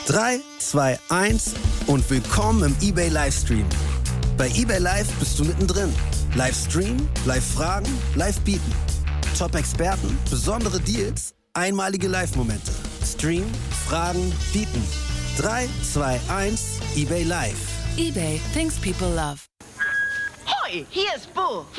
3, 2, 1 und willkommen im eBay Livestream. Bei eBay Live bist du mittendrin. Livestream, Live-Fragen, Live-Bieten. Top-Experten, besondere Deals, einmalige Live-Momente. Stream, Fragen, Bieten. 3, 2, 1, eBay Live. eBay, things people love. Hoi, hier ist Bo.